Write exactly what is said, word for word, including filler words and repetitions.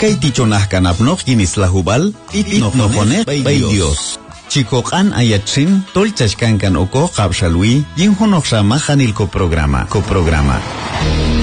Kay tichonah kanapnok yinis lahubal, titnojonek bay Dios. Chikokan ayatsin, tolchashkankan oko kapshalwi, yinhonok shamahanil ko programa, ko programa.